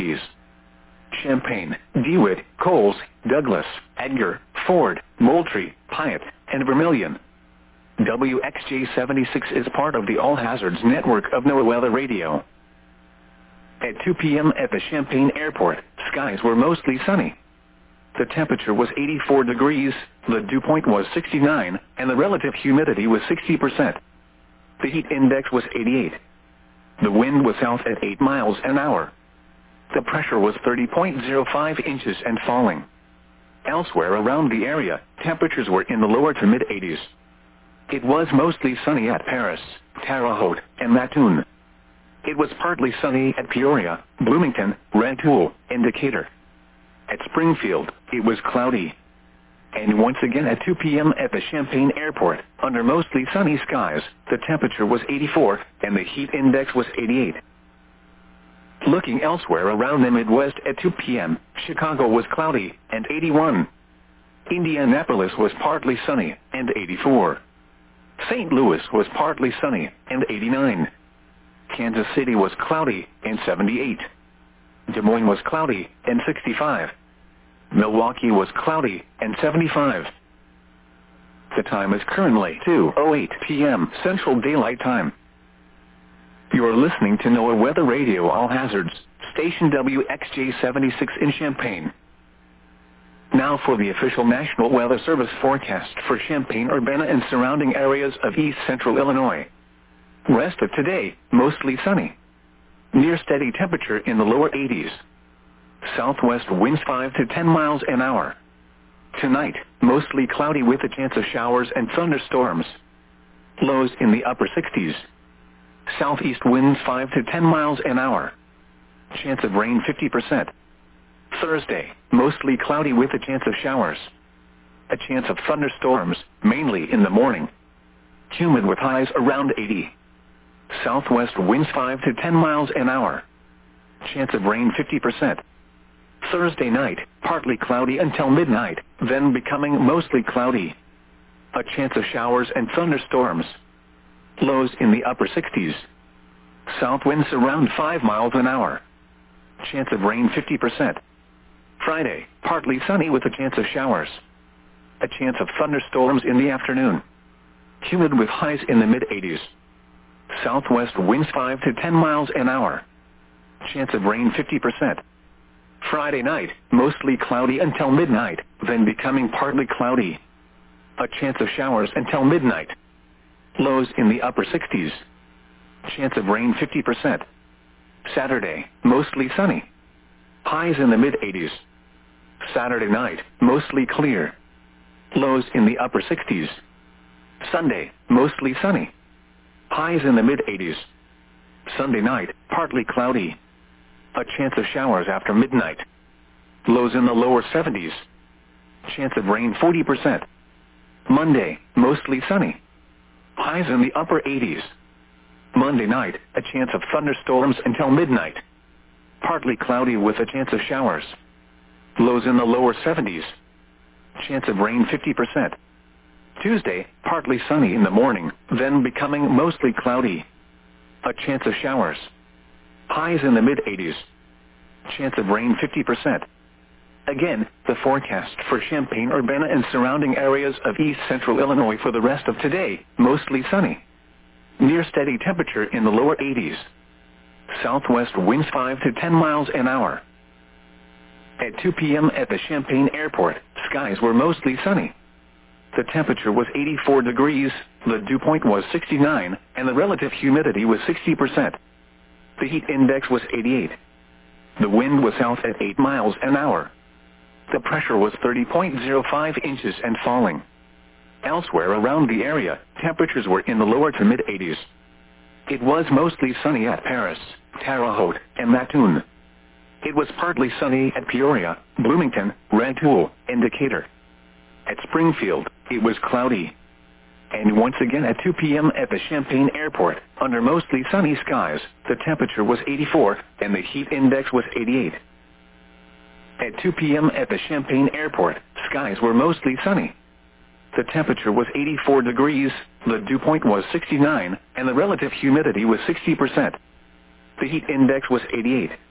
Champaign, DeWitt, Coles, Douglas, Edgar, Ford, Moultrie, Piatt, and Vermilion. WXJ76 is part of the All Hazards network of NOAA Weather Radio. At 2 p.m. at the Champaign Airport, skies were mostly sunny. The temperature was 84 degrees, the dew point was 69, and the relative humidity was 60%. The heat index was 88. The wind was south at 8 miles an hour. The pressure was 30.05 inches and falling. Elsewhere around the area, temperatures were in the lower to mid-80s. It was mostly sunny at Paris, Terre Haute, and Mattoon. It was partly sunny at Peoria, Bloomington, Rantoul, and Decatur. At Springfield, it was cloudy. And once again at 2 p.m. at the Champaign Airport, under mostly sunny skies, the temperature was 84, and the heat index was 88. Looking elsewhere around the Midwest at 2 p.m., Chicago was cloudy, and 81. Indianapolis was partly sunny, and 84. St. Louis was partly sunny, and 89. Kansas City was cloudy, and 78. Des Moines was cloudy, and 65. Milwaukee was cloudy, and 75. The time is currently 2:08 p.m. Central Daylight Time. You are listening to NOAA Weather Radio All Hazards, station WXJ76 in Champaign. Now for the official National Weather Service forecast for Champaign-Urbana and surrounding areas of east central Illinois. Rest of today, mostly sunny. Near steady temperature in the lower 80s. Southwest winds 5 to 10 miles an hour. Tonight, mostly cloudy with a chance of showers and thunderstorms. Lows in the upper 60s. Southeast winds 5 to 10 miles an hour. Chance of rain 50%. Thursday, mostly cloudy with a chance of showers. A chance of thunderstorms, mainly in the morning. Humid with highs around 80. Southwest winds 5 to 10 miles an hour. Chance of rain 50%. Thursday night, partly cloudy until midnight, then becoming mostly cloudy. A chance of showers and thunderstorms. Lows in the upper 60s. South winds around 5 miles an hour. Chance of rain 50%. Friday, partly sunny with a chance of showers. A chance of thunderstorms in the afternoon. Humid with highs in the mid-80s. Southwest winds 5 to 10 miles an hour. Chance of rain 50%. Friday night, mostly cloudy until midnight, then becoming partly cloudy. A chance of showers until midnight. Lows in the upper 60s. Chance of rain 50%. Saturday, mostly sunny. Highs in the mid-80s. Saturday night, mostly clear. Lows in the upper 60s. Sunday, mostly sunny. Highs in the mid-80s. Sunday night, partly cloudy. A chance of showers after midnight. Lows in the lower 70s. Chance of rain 40%. Monday, mostly sunny. Highs in the upper 80s. Monday night, a chance of thunderstorms until midnight. Partly cloudy with a chance of showers. Lows in the lower 70s. Chance of rain 50%. Tuesday, partly sunny in the morning, then becoming mostly cloudy. A chance of showers. Highs in the mid-80s. Chance of rain 50%. Again, the forecast for Champaign-Urbana and surrounding areas of east central Illinois for the rest of today, mostly sunny. Near steady temperature in the lower 80s. Southwest winds 5 to 10 miles an hour. At 2 p.m. at the Champaign Airport, skies were mostly sunny. The temperature was 84 degrees, the dew point was 69, and the relative humidity was 60%. The heat index was 88. The wind was south at 8 miles an hour. The pressure was 30.05 inches and falling. Elsewhere around the area, temperatures were in the lower to mid-80s. It was mostly sunny at Paris, Terre Haute, and Mattoon. It was partly sunny at Peoria, Bloomington, Rantoul, and Decatur. At Springfield, it was cloudy. And once again at 2 p.m. at the Champaign Airport, under mostly sunny skies, the temperature was 84, and the heat index was 88. At 2 p.m. at the Champaign Airport, skies were mostly sunny. The temperature was 84 degrees, the dew point was 69, and the relative humidity was 60%. The heat index was 88.